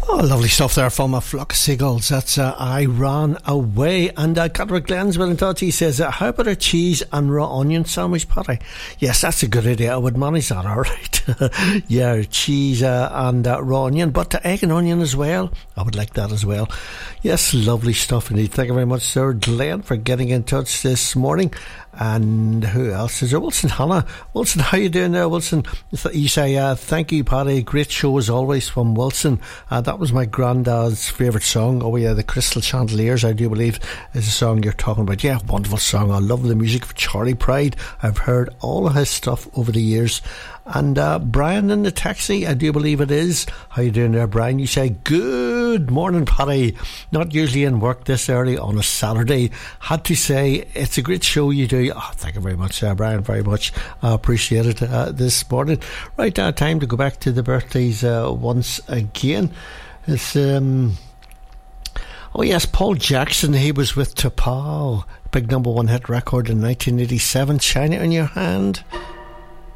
Oh, lovely stuff there from a flock of seagulls. That's I Ran Away. And Godric Glenn's well in touch. He says, how about a cheese and raw onion sandwich, Patty? Yes, that's a good idea. I would manage that, all right. Yeah, cheese and raw onion, but egg and onion as well. I would like that as well. Yes, lovely stuff indeed. Thank you very much, Sir Glenn, for getting in touch this morning. And who else is there? Wilson Hannah. Wilson, how you doing there, Wilson? You say, thank you, Paddy. Great show as always from Wilson. That was my granddad's favourite song. Oh yeah, The Crystal Chandeliers, I do believe, is the song you're talking about. Yeah, wonderful song. I love the music of Charlie Pride. I've heard all of his stuff over the years. And Brian in the taxi, I do believe it is. How you doing there, Brian? You say, good morning, Paddy. Not usually in work this early on a Saturday. Had to say, it's a great show you do. Oh, thank you very much, Brian, very much. I appreciate it this morning. Right, time to go back to the birthdays once again. It's, oh yes, Paul Jackson. He was with T'Pau. Big #1 hit record in 1987. Shine It in Your Hand.